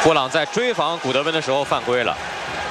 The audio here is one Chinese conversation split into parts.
布朗在追防古德温的时候犯规了。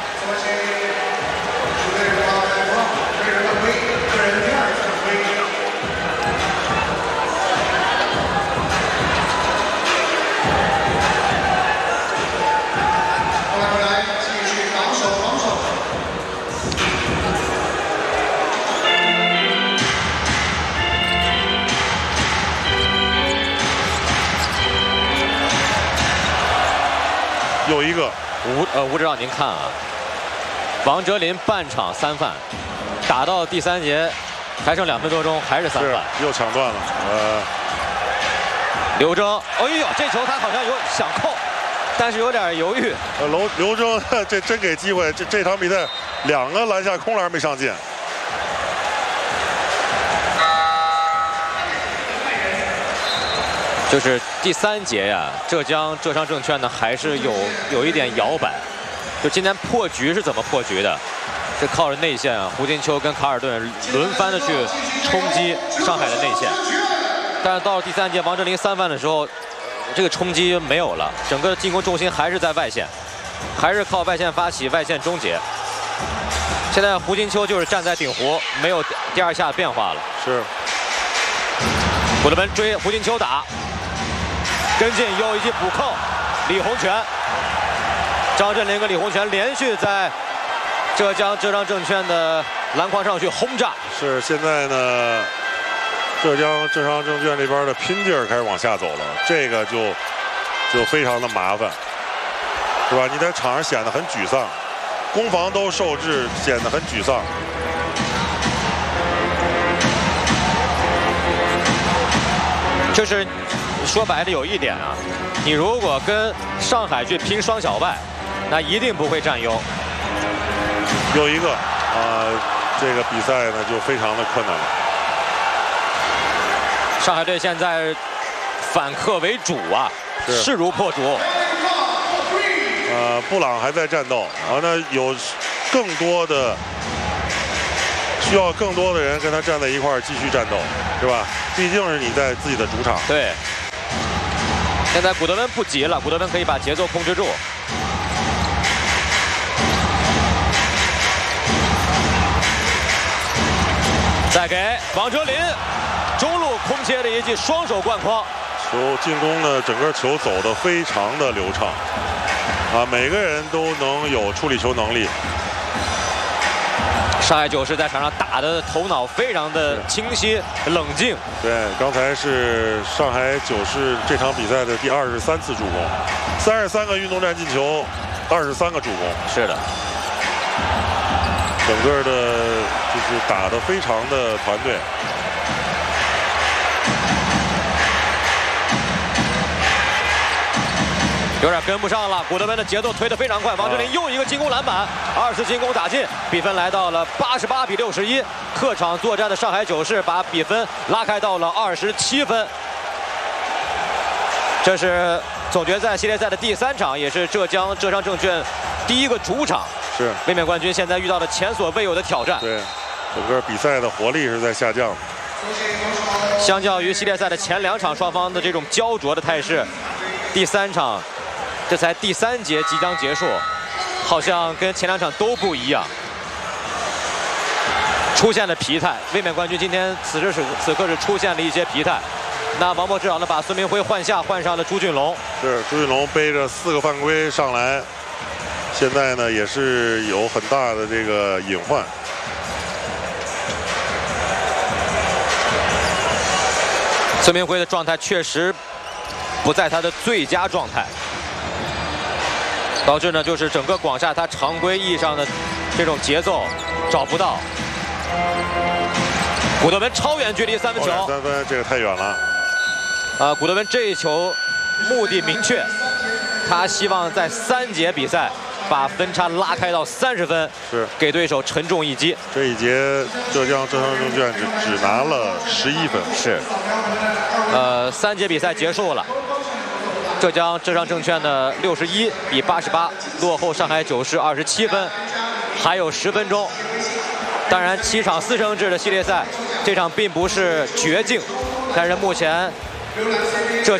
又一个吴指导您看啊，王哲林半场3犯，打到第3节还剩2分多钟，还是3犯， 又抢断了。 刘铮，哎呦，这球他好像有想扣，但是有点犹豫。 刘铮这真给机会，这场比赛2个篮下空篮没上进。 就是第3节呀，浙商证券呢还是有一点摇摆。就今天破局是怎么破局的？是靠着内线啊，胡金秋跟卡尔顿轮番的去冲击上海的内线。但是到了第3节，王哲林3犯的时候，这个冲击没有了，整个进攻重心还是在外线，还是靠外线发起，外线终结。现在胡金秋就是站在顶弧，没有第2下变化了。 是。 古德温追胡金秋打。跟进又一记补扣，李洪权、张镇麟跟李洪权连续在浙商证券的篮筐上去轰炸。 是现在呢，浙商证券这边的拼劲儿开始往下走了，这个就非常的麻烦，是吧？你在场上显得很沮丧，攻防都受制，显得很沮丧。 就是。说白了有一点啊，你如果跟上海去拼双小外，那一定不会占优。 有一个这个比赛呢就非常的困难了。 上海队现在反客为主啊，势如破竹。 布朗还在战斗那有更多的需要更多的人跟他站在一块儿继续战斗，是吧？毕竟是你在自己的主场。 对。现在古德温不急了，古德温可以把节奏控制住。再给王哲林，中路空切的一记双手灌筐。 球进攻呢，整个球走得非常的流畅，每个人都能有处理球能力。 上海九世在场上打的头脑非常的清晰冷静。 对，刚才是上海九世这场比赛的第23次助攻，33个运动战进球，23个助攻。 是的， 整个的就是打得非常的团队。 有点跟不上了，古德温的节奏推得非常快，王哲林又一个进攻篮板，2次进攻打进，比分来到了88比61。客场作战的上海九世把比分拉开到了27分。这是总决赛系列赛的第3场，也是浙商证券第1个主场。 是卫冕冠军现在遇到了前所未有的挑战。 对，整个比赛的活力是在下降的。 相较于系列赛的前2场双方的这种焦灼的态势，第3场。这才第3节即将结束，好像跟前2场都不一样，出现了疲态。卫冕冠军今天此刻是出现了一些疲态。那王博指导呢，把孙铭徽换下，换上了朱俊龙。 是朱俊龙背着4个犯规上来，现在呢也是有很大的这个隐患。 孙铭徽的状态确实不在他的最佳状态。导致呢，就是整个广厦他常规意义上的这种节奏找不到。古德温超远距离3分球 ，3分这个太远了。 古德温这一球目的明确，他希望在3节比赛把分差拉开到30分， 是给对手沉重一击。 这一节浙商证券只拿了11分。 是，3节比赛结束了。浙商证券的61比88落后上海九世27分，还有10分钟。当然7场4胜制的系列赛，这场并不是绝境，但是目前浙